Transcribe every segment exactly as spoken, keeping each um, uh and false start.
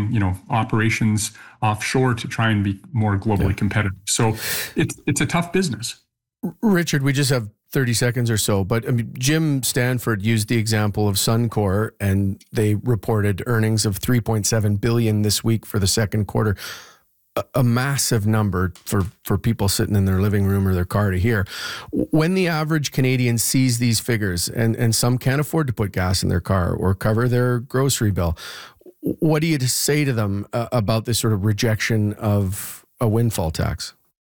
moving, you know, operations offshore to try and be more globally yeah. competitive. So it's it's a tough business. Richard, we just have thirty seconds or so, but I mean, Jim Stanford used the example of Suncor, and they reported earnings of three point seven billion dollars this week for the second quarter. A, a massive number for, for people sitting in their living room or their car to hear. When the average Canadian sees these figures, and, and some can't afford to put gas in their car or cover their grocery bill, what do you say to them uh, about this sort of rejection of a windfall tax?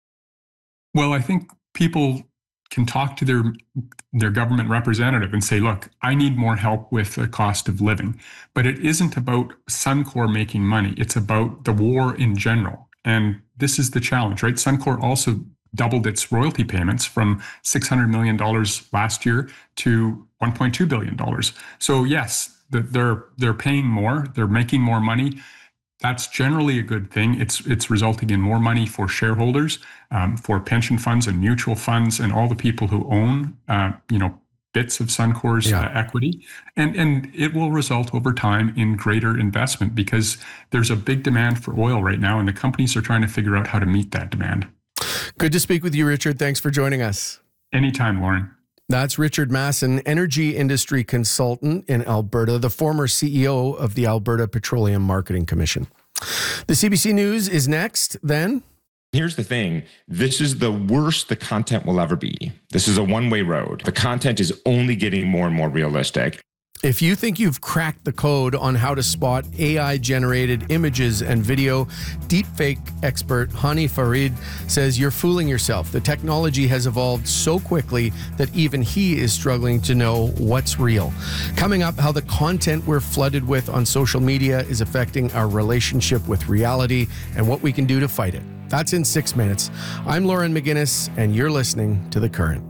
Well, I think people can talk to their their government representative and say, look, I need more help with the cost of living. But it isn't about Suncor making money. It's about the war in general. And this is the challenge, right? Suncor also doubled its royalty payments from six hundred million dollars last year to one point two billion dollars. So yes, they're they're paying more, they're making more money. That's generally a good thing. It's it's resulting in more money for shareholders, um, for pension funds and mutual funds, and all the people who own, uh, you know, bits of Suncor's yeah. uh, equity, and and it will result over time in greater investment because there's a big demand for oil right now, and the companies are trying to figure out how to meet that demand. Good to speak with you, Richard. Thanks for joining us. Anytime, Lauren. That's Richard Masson, energy industry consultant in Alberta, the former C E O of the Alberta Petroleum Marketing Commission. The C B C News is next, then. Here's the thing. This is the worst the content will ever be. This is a one-way road. The content is only getting more and more realistic. If you think you've cracked the code on how to spot A I-generated images and video, deepfake expert Hani Farid says you're fooling yourself. The technology has evolved so quickly that even he is struggling to know what's real. Coming up, how the content we're flooded with on social media is affecting our relationship with reality and what we can do to fight it. That's in six minutes. I'm Lauren McGinnis, and you're listening to The Current.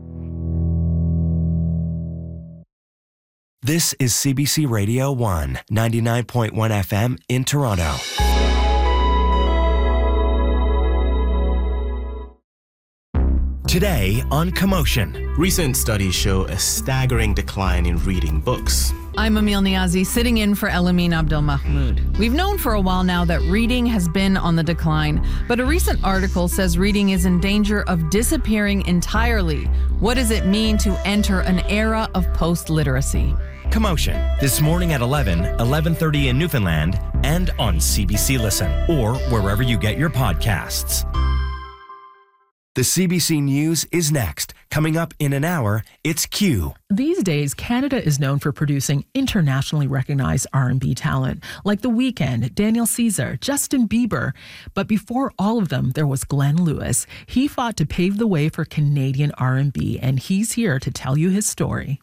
This is C B C Radio one, ninety-nine point one F M in Toronto. Today on Commotion. Recent studies show a staggering decline in reading books. I'm Emil Niazi, sitting in for Elamin Abdelmahmoud. We've known for a while now that reading has been on the decline, but a recent article says reading is in danger of disappearing entirely. What does it mean to enter an era of post-literacy? Commotion, this morning at eleven, eleven thirty in Newfoundland, and on C B C Listen, or wherever you get your podcasts. The C B C News is next. Coming up in an hour, it's Q. These days, Canada is known for producing internationally recognized R and B talent, like The Weeknd, Daniel Caesar, Justin Bieber. But before all of them, there was Glenn Lewis. He fought to pave the way for Canadian R and B, and he's here to tell you his story.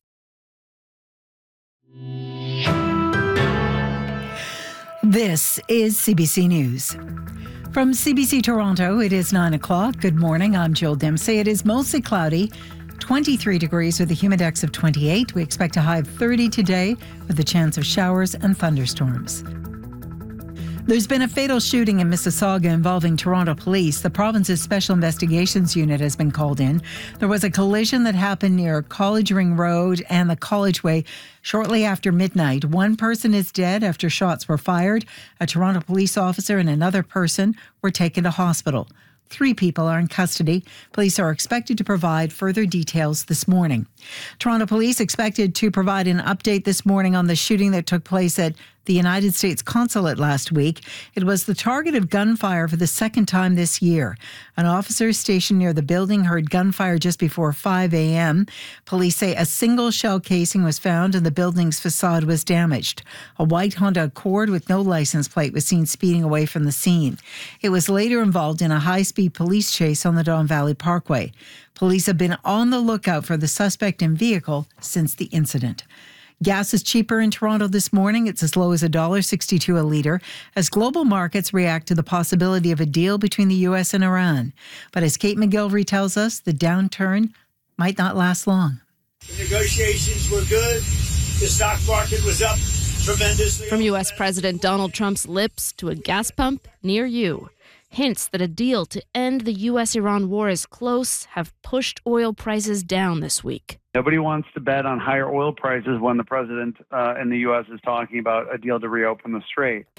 This is C B C News. From C B C Toronto, it is nine o'clock. Good morning. I'm Jill Dempsey. It is mostly cloudy, twenty-three degrees with a humidex of twenty-eight. We expect a high of thirty today with a chance of showers and thunderstorms. There's been a fatal shooting in Mississauga involving Toronto police. The province's Special Investigations Unit has been called in. There was a collision that happened near College Ring Road and the College Way shortly after midnight. One person is dead after shots were fired. A Toronto police officer and another person were taken to hospital. Three people are in custody. Police are expected to provide further details this morning. Toronto police expected to provide an update this morning on the shooting that took place at the United States Consulate last week. It was the target of gunfire for the second time this year. An officer stationed near the building heard gunfire just before five a.m. Police say a single shell casing was found and the building's facade was damaged. A white Honda Accord with no license plate was seen speeding away from the scene. It was later involved in a high-speed police chase on the Don Valley Parkway. Police have been on the lookout for the suspect and vehicle since the incident. Gas is cheaper in Toronto this morning. It's as low as one dollar sixty-two a litre as global markets react to the possibility of a deal between the U S and Iran. But as Kate McGilvery tells us, the downturn might not last long. The negotiations were good. The stock market was up tremendously. From U S President Donald Trump's lips to a gas pump near you. Hints that a deal to end the U S Iran war is close have pushed oil prices down this week. Nobody wants to bet on higher oil prices when the president uh, in the U S is talking about a deal to reopen the strait.